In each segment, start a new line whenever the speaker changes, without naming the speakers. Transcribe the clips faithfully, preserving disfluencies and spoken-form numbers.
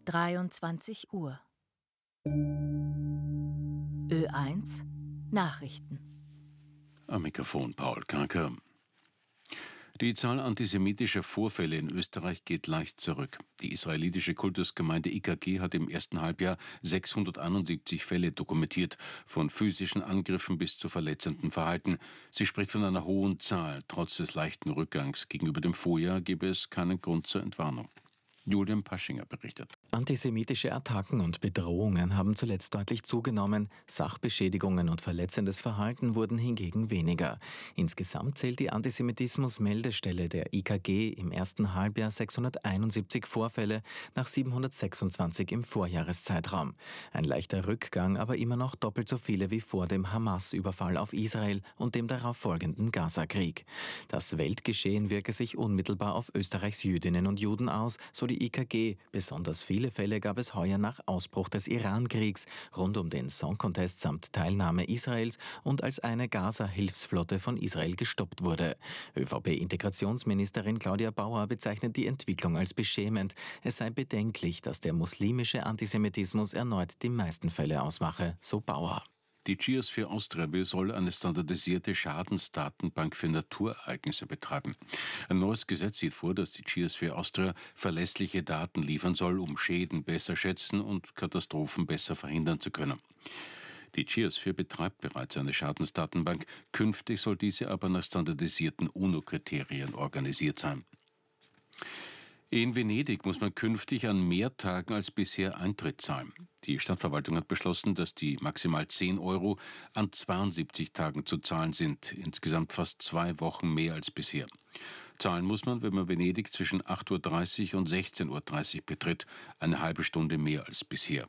dreiundzwanzig Uhr. Ö eins Nachrichten.
Am Mikrofon Paul Kanker. Die Zahl antisemitischer Vorfälle in Österreich geht leicht zurück. Die israelitische Kultusgemeinde I K G hat im ersten Halbjahr sechshunderteinundsiebzig Fälle dokumentiert, von physischen Angriffen bis zu verletzendem Verhalten. Sie spricht von einer hohen Zahl. Trotz des leichten Rückgangs gegenüber dem Vorjahr gebe es keinen Grund zur Entwarnung. Julian Paschinger berichtet.
Antisemitische Attacken und Bedrohungen haben zuletzt deutlich zugenommen. Sachbeschädigungen und verletzendes Verhalten wurden hingegen weniger. Insgesamt zählt die Antisemitismus-Meldestelle der I K G im ersten Halbjahr sechshunderteinundsiebzig Vorfälle nach siebenhundertsechsundzwanzig im Vorjahreszeitraum. Ein leichter Rückgang, aber immer noch doppelt so viele wie vor dem Hamas-Überfall auf Israel und dem darauf folgenden Gaza-Krieg. Das Weltgeschehen wirke sich unmittelbar auf Österreichs Jüdinnen und Juden aus, so die I K G. Besonders viele Fälle gab es heuer nach Ausbruch des Iran-Kriegs, rund um den Song Contest samt Teilnahme Israels und als eine Gaza-Hilfsflotte von Israel gestoppt wurde. ÖVP-Integrationsministerin Claudia Bauer bezeichnet die Entwicklung als beschämend. Es sei bedenklich, dass der muslimische Antisemitismus erneut die meisten Fälle ausmache, so Bauer.
Die Geosphere Austria soll eine standardisierte Schadensdatenbank für Naturereignisse betreiben. Ein neues Gesetz sieht vor, dass die Geosphere Austria verlässliche Daten liefern soll, um Schäden besser schätzen und Katastrophen besser verhindern zu können. Die Geosphere betreibt bereits eine Schadensdatenbank. Künftig soll diese aber nach standardisierten UNO-Kriterien organisiert sein. In Venedig muss man künftig an mehr Tagen als bisher Eintritt zahlen. Die Stadtverwaltung hat beschlossen, dass die maximal zehn Euro an zweiundsiebzig Tagen zu zahlen sind. Insgesamt fast zwei Wochen mehr als bisher. Zahlen muss man, wenn man Venedig zwischen acht Uhr dreißig und sechzehn Uhr dreißig betritt. Eine halbe Stunde mehr als bisher.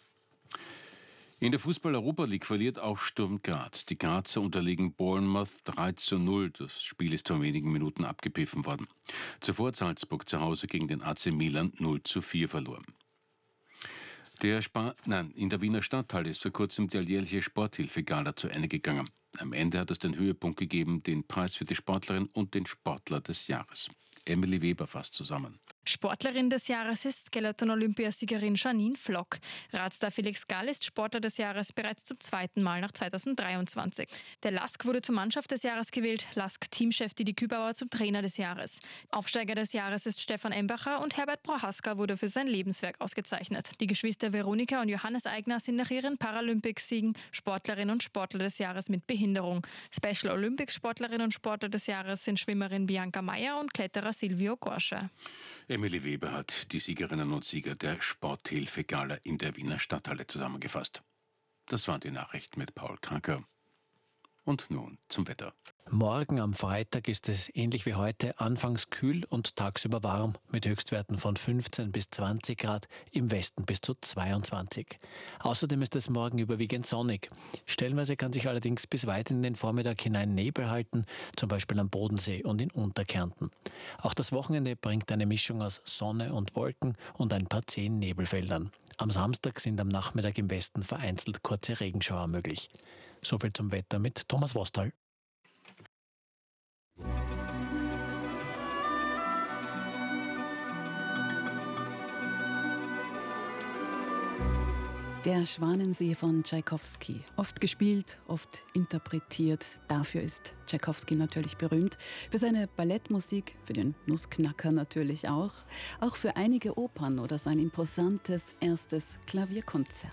In der Fußball-Europa League verliert auch Sturm Graz. Die Grazer unterliegen Bournemouth drei zu null. Das Spiel ist vor wenigen Minuten abgepfiffen worden. Zuvor hat Salzburg zu Hause gegen den A C Milan null zu vier verloren. Der Spa- Nein, in der Wiener Stadthalle ist vor kurzem die alljährliche Sporthilfe-Gala zu Ende gegangen. Am Ende hat es den Höhepunkt gegeben, den Preis für die Sportlerin und den Sportler des Jahres. Emily Weber fasst zusammen.
Sportlerin des Jahres ist Skeleton-Olympiasiegerin Janine Flock. Radstar Felix Gall ist Sportler des Jahres bereits zum zweiten Mal nach zweitausenddreiundzwanzig. Der Lask wurde zur Mannschaft des Jahres gewählt, Lask-Teamchef Didi Kübauer zum Trainer des Jahres. Aufsteiger des Jahres ist Stefan Embacher und Herbert Prohaska wurde für sein Lebenswerk ausgezeichnet. Die Geschwister Veronika und Johannes Eigner sind nach ihren Paralympics-Siegen Sportlerin und Sportler des Jahres mit Behinderung. Special Olympics Sportlerin und Sportler des Jahres sind Schwimmerin Bianca Meyer und Kletterer Silvio Gorsche.
Emily Weber hat die Siegerinnen und Sieger der Sporthilfe-Gala in der Wiener Stadthalle zusammengefasst. Das waren die Nachrichten mit Paul Kanker. Und nun zum Wetter.
Morgen am Freitag ist es ähnlich wie heute anfangs kühl und tagsüber warm mit Höchstwerten von fünfzehn bis zwanzig Grad, im Westen bis zu zweiundzwanzig. Außerdem ist es morgen überwiegend sonnig. Stellenweise kann sich allerdings bis weit in den Vormittag hinein Nebel halten, zum Beispiel am Bodensee und in Unterkärnten. Auch das Wochenende bringt eine Mischung aus Sonne und Wolken und ein paar zehn Nebelfeldern. Am Samstag sind am Nachmittag im Westen vereinzelt kurze Regenschauer möglich. Soviel zum Wetter mit Thomas Wostal.
Der Schwanensee von Tschaikowski. Oft gespielt, oft interpretiert. Dafür ist Tschaikowski natürlich berühmt. Für seine Ballettmusik, für den Nussknacker natürlich auch. Auch für einige Opern oder sein imposantes erstes Klavierkonzert.